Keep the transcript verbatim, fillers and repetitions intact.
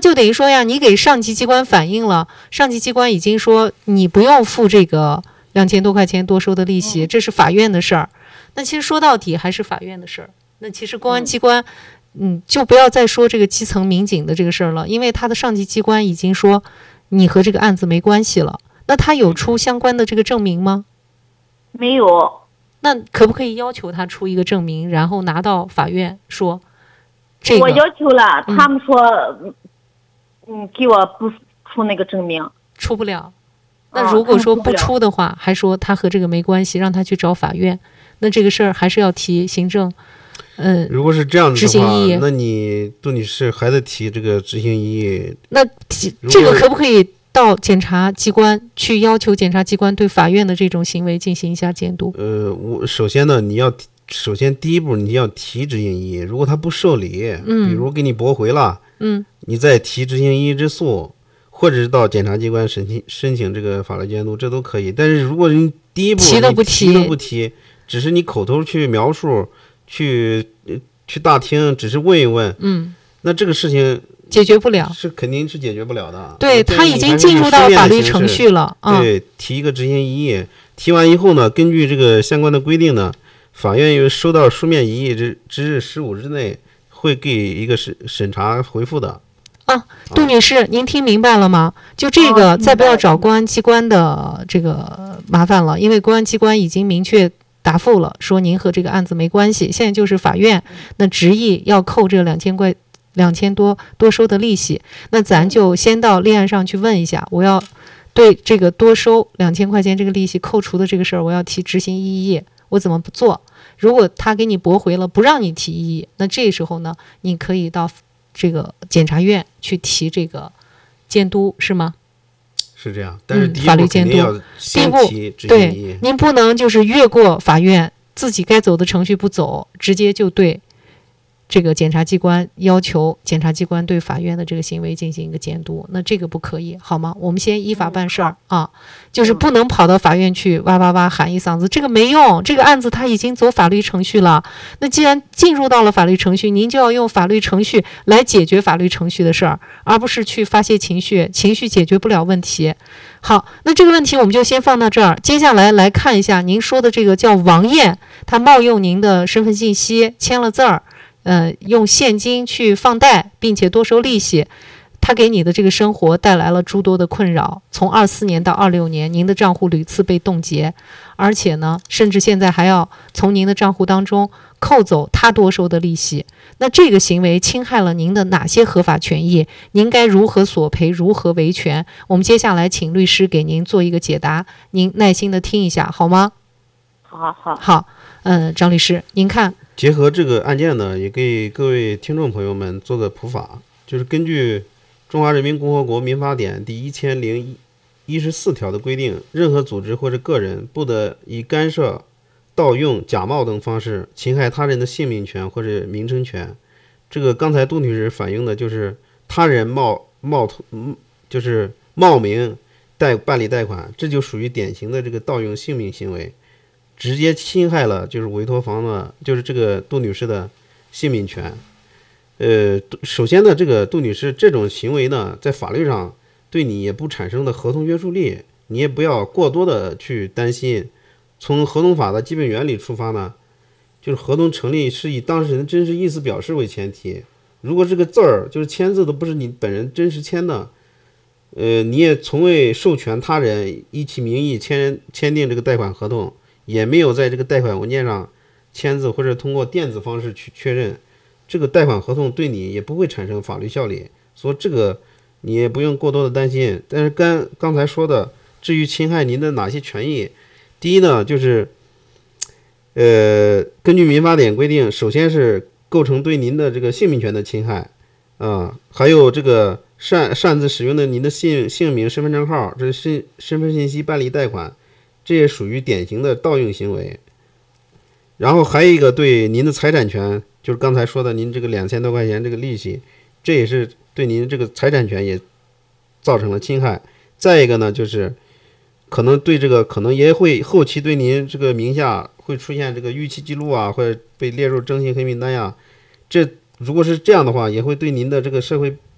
就等于说呀，你给上级机关反映了，上级机关已经说你不用付这个两千多块钱多收的利息，这是法院的事儿。那其实说到底还是法院的事儿。那其实公安机关，嗯，就不要再说这个基层民警的这个事儿了，因为他的上级机关已经说你和这个案子没关系了。那他有出相关的这个证明吗？ 没有。 那可不可以要求他出一个证明，然后拿到法院说？这个、 我要求了，他们说，嗯，嗯给我不出那个证明， 出不了。那如果说不出的话，还说他和这个没关系，让他去找法院，那这个事儿还是要提行政，嗯， 如果是这样子的话，那你你杜女士还得提这个执行异议。 那这个可不可以到检察机关去要求检察机关对法院的这种行为进行一下监督？ 呃，我首先呢，你要。首先，第一步你要提执行异议，如果他不受理， 嗯， 比如给你驳回了， 嗯， 你再提执行异议之诉，或者是到检察机关申请申请这个法律监督，这都可以。但是如果你第一步提都不提， 提都不提，只是你口头去描述，去去大厅只是问一问， 嗯， 那这个事情解决不了， 是肯定是解决不了的。 对，他已经进入到法律程序了， 嗯、对，提一个执行异议，提完以后呢，根据这个相关的规定呢。法院有收到书面异议之之日十五日内会给一个审审查回复的。 啊，杜女士，您听明白了吗？就这个，再不要找公安机关的这个麻烦了，因为公安机关已经明确答复了，说您和这个案子没关系。现在就是法院那执意要扣这两千块、两千多多收的利息，那咱就先到立案上去问一下，我要对这个多收两千块钱这个利息扣除的这个事儿，我要提执行异议。我怎么不做？如果他给你驳回了，不让你提异议，那这时候呢，你可以到这个检察院去提这个监督，是吗？ 是这样，但是第一步法律监督， 第一步对，您不能就是越过法院，自己该走的程序不走，直接就对这个检察机关要求检察机关对法院的这个行为进行一个监督，那这个不可以，好吗？我们先依法办事儿、嗯、啊，就是不能跑到法院去哇哇哇喊一嗓子，这个没用，这个案子他已经走法律程序了。那既然进入到了法律程序，您就要用法律程序来解决法律程序的事儿，而不是去发泄情绪，情绪解决不了问题。好，那这个问题我们就先放到这儿。接下来来看一下您说的这个叫王艳，他冒用您的身份信息签了字儿。呃，用现金去放贷，并且多收利息，他给你的这个生活带来了诸多的困扰。从二四年到二六年，您的账户屡次被冻结，而且呢，甚至现在还要从您的账户当中扣走他多收的利息。那这个行为侵害了您的哪些合法权益？您该如何索赔？如何维权？我们接下来请律师给您做一个解答，您耐心的听一下，好吗？ 好好好，嗯、呃，张律师，您看。 结合这个案件呢，也给各位听众朋友们做个普法，就是根据《中华人民共和国民法典》第一千零一十四条的规定，任何组织或者个人不得以干涉、盗用、假冒等方式侵害他人的性命权或者名称权。这个刚才杜女士反映的就是他人冒冒就是冒名贷办理贷款，这就属于典型的这个盗用性命行为。直接侵害了就是委托方的，就是这个杜女士的性命权。呃，首先呢，这个杜女士这种行为呢，在法律上对你也不产生的合同约束力，你也不要过多的去担心。从合同法的基本原理出发呢，就是合同成立是以当事人真实意思表示为前提。如果这个字儿就是签字都不是你本人真实签的，呃，你也从未授权他人以其名义签签订这个贷款合同。也没有在这个贷款文件上签字，或者通过电子方式去确认，这个贷款合同对你也不会产生法律效力，所以这个你也不用过多的担心。但是刚刚才说的，至于侵害您的哪些权益，第一呢，就是呃，根据民法典规定，首先是构成对您的这个性命权的侵害啊、呃，还有这个擅擅自使用的您的姓姓名、身份证号，这是身身份信息办理贷款。这也属于典型的盗用行为。然后还有一个对您的财产权，就是刚才说的您这个两千多块钱这个利息，这也是对您这个财产权也造成了侵害。再一个呢，就是可能对这个可能也会后期对您这个名下会出现这个逾期记录啊，或者被列入征信黑名单呀。这如果是这样的话，也会对您的这个社会